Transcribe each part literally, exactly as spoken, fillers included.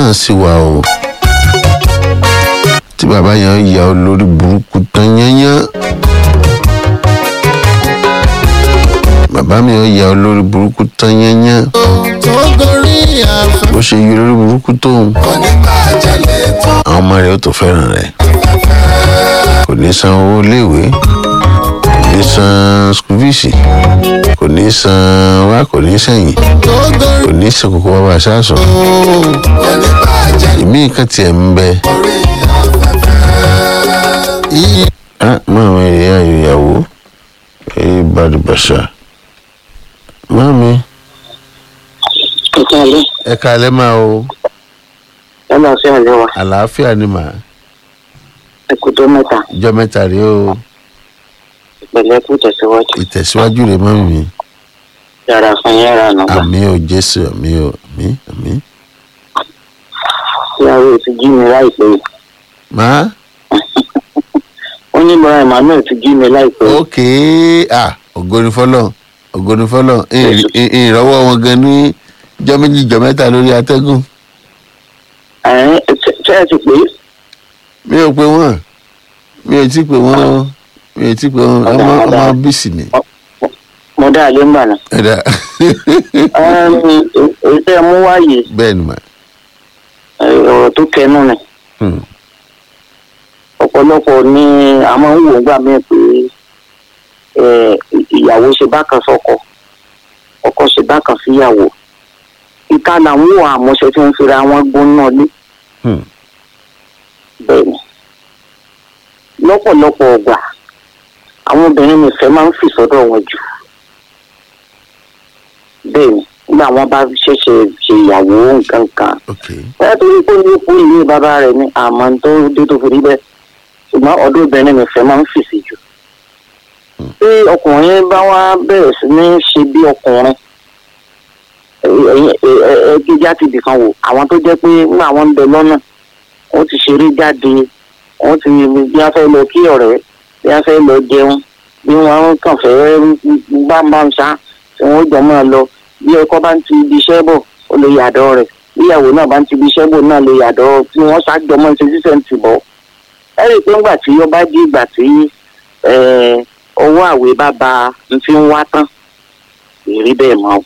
náà sì wà o tí bàbá yẹn ya olórí burúkú tán yányán bàbá mi ò ya olórí burúkú tán yányán bó ṣe yí olórí burúkú tóun àwọn ọmọ rẹ̀ ó tó fẹ́ràn rẹ̀ kò ní san owó iléèwé kò ní san school fees kò ní san wá kò ní sẹ́yìn kò ní san kókó bàbá aṣáṣọ ìmí nǹkan tiẹ̀ ń bẹ máa ìyá ìyàwó ẹ bàdùbàṣà máàmí ẹ káalẹ́. ẹ káalẹ́ máa o ẹ máa ṣe àlẹ́ wa. àlàáfíà ni màá ẹ kú tó mẹ́ta. ìjọ mẹ́ta rèé o ìpẹ̀lẹ́ kú tẹ̀síwájú. ìtẹ̀síwájú rèé mọ́ mi. yàrá fún yàrá nàgbà. àmì o jésù àmì o àmì àmì. ìyàwó ti jí mi láìpẹ́ yìí. máa. ó ní bọ́lá emmanuel ti jí mi láìpẹ́ yìí. ok ah ògoni fọlọ ògoni fọlọ ìrànwọ́ wọn gan ní jọ méjì jọ mẹ́ta lórí atẹ́gùn. ẹ ṣe ẹ ti pè é. mi ò pe wọn mi ò tí pe wọn mi ò tí pe wọn ọmọ ọmọ bísí ni. mo dá àlẹ́ ń bà náà. ẹ dá. èyí tẹ́ ẹ mú wáyé. bẹ́ẹ̀ ni mà. ọ̀rọ̀ tó kẹnu ni. ọ̀pọ̀lọpọ̀ ni a máa ń wò ó gbà mí pé ìyàwó ṣe bákan sọ́kọ ọkọ ṣe bákan síyàwó ìta làwọn àmọ̀ṣe tí ń fira wọn gbóná lé. bẹ́ẹ̀ni lọ́pọ̀lọpọ̀ ọgbà àwọn obìnrin nìfẹ́ máa ń fi sọ́dọ̀ wọn jù. bẹ́ẹ̀ni nígbà wọn bá ṣẹ̀ṣẹ̀ ṣe ìyàwó nǹkan kan. ẹ torí pé ní kú ilé bàbá rẹ̀ ní àmọ́ tó dé tó fi rí bẹ́ẹ̀ ṣùgbọ́n ọ̀dọ̀ obìnrin nìfẹ́ máa ń fi sí jù. bí ọkùnrin bá wá bẹ̀rẹ̀ sí ní ṣe bí ọkùnrin ẹgbẹ́jà ti dìkan wò àwọn tó jẹ́ pé nígbà wọn ń bẹ lọ́nà wọ́n ti ṣeré jáde wọ́n ti bí wọ́n fẹ́ lọ kí ọ̀rẹ́ bí wọ́n fẹ́ lọ jẹun bí wọ́n kàn fẹ́ gbáǹbáǹṣá tí wọ́n jọ máa lọ bí ọkọ bá ń ti ibi iṣẹ́ bọ̀ ó lè yàdọ̀ rẹ̀ bí ìyàwó náà bá ń ti ibi iṣẹ́ bọ̀ náà lè yàdọ̀ tí wọ́n ṣàjọmọ́ ṣe sísẹ̀ ń ti bọ̀. ẹ rí i pé ńgbà tí ó bá dé ìgbà tí ọwọ́ àwẹ̀ bá ba ń fi ń wá tán ìrí bẹ́ẹ̀ mọ́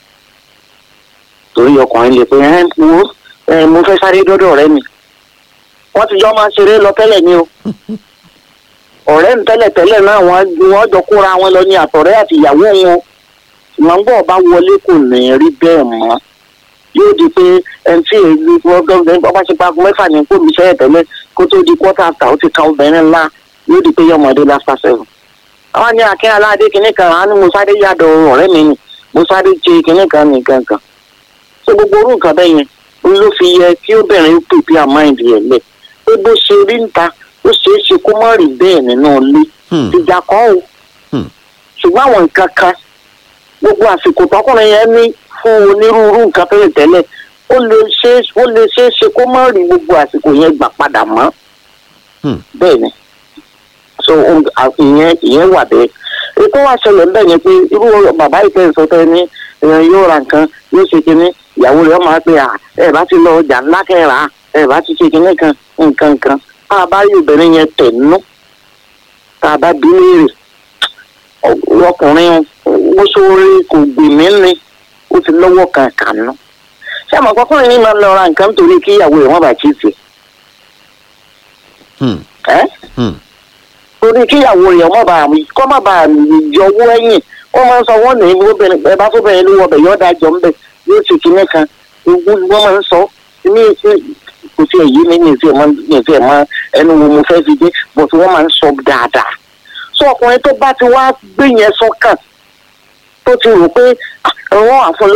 torí ọkùnrin lè pe ẹ wo ẹ mo fẹ́ sáré dọ́dọ̀ ọ̀rẹ́ mi wọ́n ti jọ máa ṣeré lọ tẹ́lẹ̀ ni o ọ̀rẹ́ mi tẹ́lẹ̀ tẹ́lẹ̀ náà wọ́n wọ́n jọ kóra wọn lọ ní àtọ̀rẹ́ àti ìyàwó wọn ṣùgbọ́n bọ́ọ̀ bá wọlé kò ní rí bẹ́ẹ̀ mọ́ yóò di pé ẹni tí èyí wọ́n bá ṣe pa mẹ́fà ní kó mi ṣẹ́yẹ̀ tẹ́lẹ̀ kó tó di quarter after ó ti ka obìnrin ńlá yóò di pé yọmọdé láfà seven. àwọn ní akẹ́ aládé kìnnì kan á ní mo sáré yàdọ̀ ọ̀rẹ́ mi ni mo sáré ṣe kìnnì kan nìkan kan ṣé gbogbo orú nǹkan bẹ́ẹ̀ yẹn ló fi yẹ kí obìnrin pèpè àmáìndì ẹ̀ lẹ̀ pé bó ṣe rí níta ó ṣeé ṣe kó má rí bẹ́ẹ̀ nínú ilé ìjà kan o ṣùgbọ́n àwọn nǹkan kan gbogbo àsìkò tọkùnrin yẹn ní fún onírúurú nǹkan tẹ́lẹ̀ tẹ́lẹ̀ ó lè ṣe ó lè ṣeé ṣe kó má rí gbogbo àsìkò yẹn gbà padà mọ́ bẹ́ẹ̀ ni so ìyẹn ìyẹn wà bẹ́ẹ̀ ètò wa ṣẹlẹ̀ ń bẹ̀ yẹn pé irú bàbá ìfẹ́ ìsọtẹ́ ní yóò ra nǹkan yóò ṣe kinní ìyàwó rẹ̀ máa pe à ẹ bá ti lọ ọjà ńlá kẹ́ra ẹ bá ti ṣe kinní kan nǹkan kan tá a bá rí obìnrin yẹn tẹ̀ nínú tá a bá bí léèrè ọkùnrin ó sóore kò gbèmí ni ó ti lọ́wọ́ kan kànú ṣé àmọ́ ọkùnrin yìí máa ń lọ ra nǹkan nítorí kí ìyàwó rẹ̀ wọ́n bá kí tì ẹ́ torí kí ìyàwó rẹ̀ wọ́n bá kọ́ má bàa yọwọ́ ẹ̀yìn wọ́n máa ń sọ wọ́n ní obìnrin ẹ bá fóbìnrin ló wọ bẹ̀ yọ́ dájọ́ ń bẹ̀ yóò ṣe kinní kan wọ́n máa ń sọ ní kò sí èyí ní ní ìfẹ́ mọ́ ní ìfẹ́ mọ́ ẹnu wo mo fẹ́ fi dé bọ̀ tí wọ́n máa ń sọ dáadáa. sọ ọkùnrin tó bá ti wá gbé yẹn sọ́kàn tó ti rò pé àwọn àfọlọ́